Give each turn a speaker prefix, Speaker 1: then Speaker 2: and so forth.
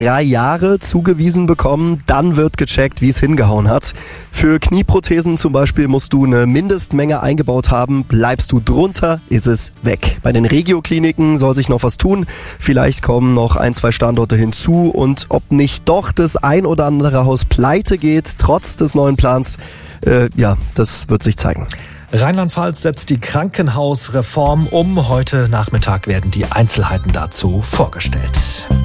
Speaker 1: 3 Jahre zugewiesen bekommen, dann wird gecheckt, wie es hingehauen hat. Für Knieprothesen zum Beispiel musst du eine Mindestmenge eingebaut haben. Bleibst du drunter, ist es weg. Bei den Regio-Kliniken soll sich noch was tun. Vielleicht kommen noch 1-2 Standorte hinzu und ob nicht doch das ein oder andere Haus pleite geht, trotz des neuen Plans, das wird sich zeigen.
Speaker 2: Rheinland-Pfalz setzt die Krankenhausreform um. Heute Nachmittag werden die Einzelheiten dazu vorgestellt.